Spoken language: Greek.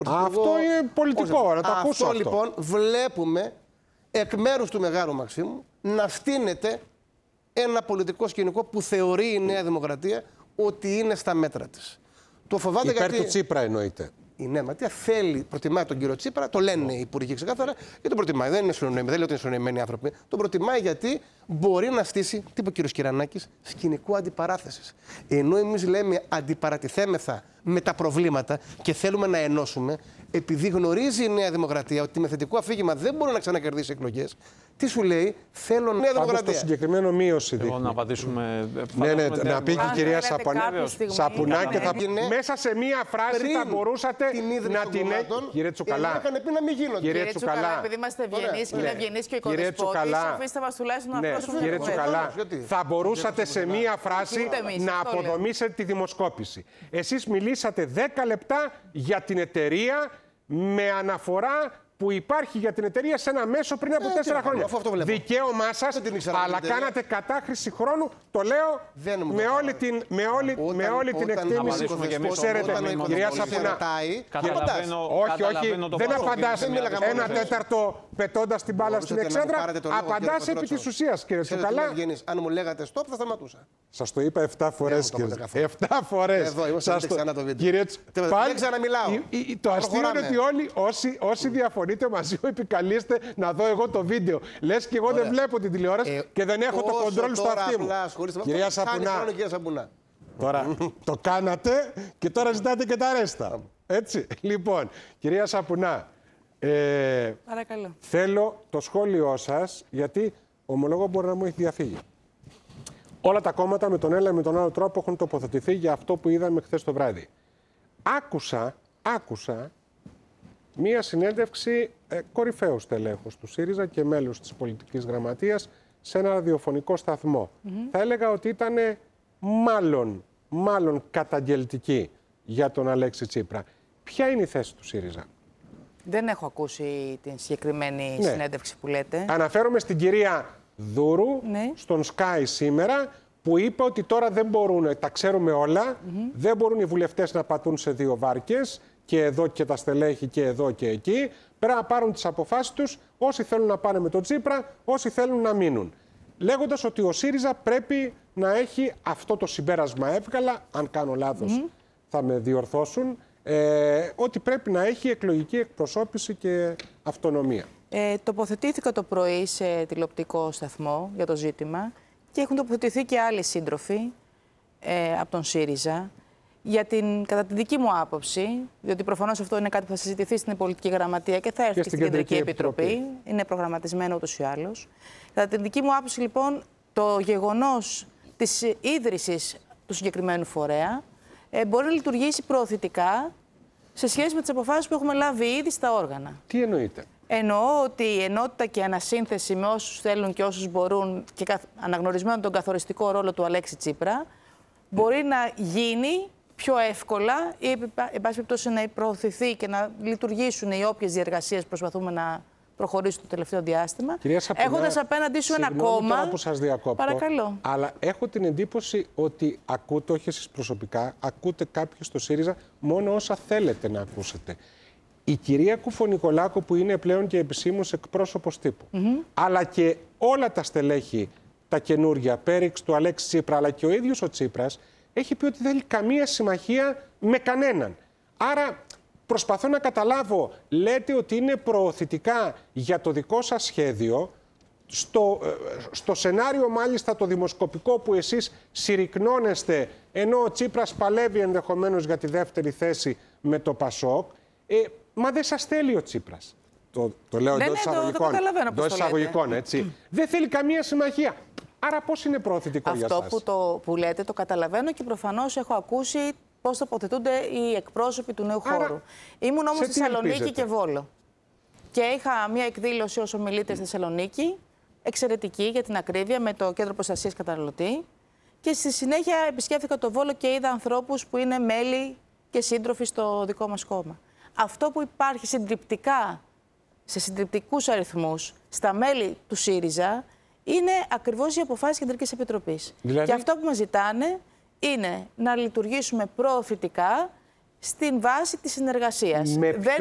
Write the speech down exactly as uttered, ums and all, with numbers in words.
Αυτό είναι πολιτικό, να το ακούσω. Αυτό λοιπόν βλέπουμε εκ μέρους του Μεγάλου Μαξίμου να στείνεται ένα πολιτικό σκηνικό που θεωρεί η Νέα Δημοκρατία ότι είναι στα μέτρα της. Το φοβάται υπέρ γιατί... του Τσίπρα εννοείται. Η Νέα Δημοκρατία θέλει, προτιμάει τον κύριο Τσίπρα, το λένε οι υπουργοί ξεκάθαρα, και τον προτιμάει. Δεν είναι συνονοημένοι, δεν λέω ότι είναι συνονοημένοι άνθρωποι. Τον προτιμάει γιατί μπορεί να στήσει, τι είπε ο κύριος Κυρανάκης, σκηνικό αντιπαράθεσης. Ενώ εμείς λέμε αντιπαρατηθέμεθα με τα προβλήματα και θέλουμε να ενώσουμε, επειδή γνωρίζει η Νέα Δημοκρατία ότι με θετικό αφήγημα δεν μπορεί να ξανακερδίσει εκλογές, τι σου λέει, θέλω Νέα Δημοκρατία. Το συγκεκριμένο μείωση δείχνει. Εγώ να απαντήσουμε. Ναι, ναι, να πει και η κυρία Σαπουνά και θα πει. Μέσα σε μία φράση θα μπορούσατε να την. Κύριε Τσουκαλά. Είχαν πει να μην γίνονται. Κύριε Τσουκαλά, επειδή είμαστε ευγενείς και είναι ευγενείς και ο οικοδεσπότης, αφήστε μας τουλάχιστον να προσφέρουμε. Κύριε Τσουκαλά, θα μπορούσατε σε μία φράση να αποδομήσετε τη δημοσκόπηση. Εσείς μιλήσατε δέκα λεπτά για την εταιρεία με αναφορά που υπάρχει για την εταιρεία σε ένα μέσο πριν από τέσσερα ε, χρόνια. Δικαίωμά σας, αλλά κάνατε κατάχρηση χρόνου, το λέω με όλη την, με όλη, όταν, με όλη την εκτίμηση που ξέρετε, κυρία Σαπουνά. Όχι, όχι, δεν απαντάς ένα τέταρτο πετώντας την μπάλα στην εξέδρα, απαντάς επί της ουσίας, κύριε Τσουκαλά. Αν μου λέγατε stop, θα σταματούσα. Σας το είπα εφτά φορές, κύριε. Εφτά φορές. Εδώ, είμαστε ξανά το βίντεο. Δεν ξαναμιλάω. Το αστείο είναι ότι όλοι όσοι διαφωνείτε μαζί μου επικαλείστε να δω εγώ το βίντεο. Λες και εγώ δεν βλέπω την τηλεόραση και δεν έχω το κοντρόλ στο αυτί μου. Κυρία Σαπουνά, τώρα το κάνατε και τώρα ζητάτε και τα ρέστα. Έτσι, λοιπόν, κυρία Σαπουνά, παρακαλώ. Θέλω το σχόλιο σας, γιατί ομολόγω μπορεί να μου έχει διαφύγει. Όλα τα κόμματα με τον ένα ή με τον άλλο τρόπο έχουν τοποθετηθεί για αυτό που είδαμε χθες το βράδυ. Άκουσα, άκουσα μία συνέντευξη ε, κορυφαίου στελέχους του ΣΥΡΙΖΑ και μέλους της πολιτικής γραμματείας σε ένα ραδιοφωνικό σταθμό. Mm-hmm. Θα έλεγα ότι ήταν μάλλον, μάλλον καταγγελτική για τον Αλέξη Τσίπρα. Ποια είναι η θέση του ΣΥΡΙΖΑ? Δεν έχω ακούσει την συγκεκριμένη ναι. συνέντευξη που λέτε. Αναφέρομαι στην κυρία Δούρου, ναι. στον Sky σήμερα, που είπε ότι τώρα δεν μπορούν, τα ξέρουμε όλα, mm-hmm. δεν μπορούν οι βουλευτές να πατούν σε δύο βάρκες, και εδώ και τα στελέχη και εδώ και εκεί. Πρέπει να πάρουν τις αποφάσεις τους, όσοι θέλουν να πάνε με τον Τσίπρα, όσοι θέλουν να μείνουν. Λέγοντας ότι ο ΣΥΡΙΖΑ πρέπει να έχει αυτό το συμπέρασμα, έβγαλα, αν κάνω λάθος mm-hmm. θα με διορθώσουν, ε, ότι πρέπει να έχει εκλογική εκπροσώπηση και αυτονομία. Ε, τοποθετήθηκα το πρωί σε τηλεοπτικό σταθμό για το ζήτημα και έχουν τοποθετηθεί και άλλοι σύντροφοι ε, από τον ΣΥΡΙΖΑ. Για την, κατά τη δική μου άποψη, διότι προφανώς αυτό είναι κάτι που θα συζητηθεί στην πολιτική γραμματεία και θα έρθει και, και στην Κεντρική Επιτροπή. Επιτροπή. Είναι προγραμματισμένο ούτως ή άλλως. Κατά τη δική μου άποψη, λοιπόν, το γεγονός της ίδρυσης του συγκεκριμένου φορέα ε, μπορεί να λειτουργήσει προωθητικά σε σχέση με τις αποφάσεις που έχουμε λάβει ήδη στα όργανα. Τι εννοείτε? Εννοώ ότι η ενότητα και η ανασύνθεση με όσους θέλουν και όσους μπορούν και αναγνωρισμένο τον καθοριστικό ρόλο του Αλέξη Τσίπρα μπορεί να γίνει πιο εύκολα ή, εν πάση περιπτώσει, να προωθηθεί και να λειτουργήσουν οι όποιες διεργασίες προσπαθούμε να προχωρήσουν το τελευταίο διάστημα. Έχοντας απέναντί σου ένα κόμμα. Τώρα που σας διακόπτω, παρακαλώ. Αλλά έχω την εντύπωση ότι ακούτε, όχι εσείς προσωπικά, ακούτε κάποιοι στο ΣΥΡΙΖΑ μόνο όσα θέλετε να ακούσετε. Η κυρία Κουφονικολάκου, που είναι πλέον και επισήμως εκπρόσωπος τύπου, mm-hmm. αλλά και όλα τα στελέχη, τα καινούργια, πέριξ του Αλέξη Τσίπρα, αλλά και ο ίδιος ο Τσίπρας, έχει πει ότι δεν θέλει καμία συμμαχία με κανέναν. Άρα προσπαθώ να καταλάβω, λέτε ότι είναι προωθητικά για το δικό σας σχέδιο, στο, στο σενάριο μάλιστα το δημοσκοπικό που εσείς συρρυκνώνεστε, ενώ ο Τσίπρας παλεύει ενδεχομένως για τη δεύτερη θέση με το ΠΑΣΟΚ, ε, μα δεν σας θέλει ο Τσίπρας. Το, το λέω εντός εισαγωγικών, εισαγωγικών, έτσι. Δεν θέλει καμία συμμαχία. Άρα πώς είναι προωθητικό αυτό για σας? Αυτό που, το, που λέτε το καταλαβαίνω και προφανώς έχω ακούσει πώς τοποθετούνται οι εκπρόσωποι του νέου Άρα, χώρου. Ήμουν όμως στη Θεσσαλονίκη ελπίζετε? και Βόλο. Και είχα μια εκδήλωση ως ομιλήτρια στη Θεσσαλονίκη, εξαιρετική για την ακρίβεια, με το Κέντρο Προστασίας Καταναλωτή. Και στη συνέχεια επισκέφθηκα το Βόλο και είδα ανθρώπους που είναι μέλη και σύντροφοι στο δικό μας κόμμα. Αυτό που υπάρχει συντριπτικά, σε συντριπτικούς αριθμούς, στα μέλη του ΣΥΡΙΖΑ, είναι ακριβώς οι αποφάσεις Κεντρικής Επιτροπής. Δηλαδή... Και αυτό που μας ζητάνε είναι να λειτουργήσουμε προωθητικά στην βάση της συνεργασίας. Με Δεν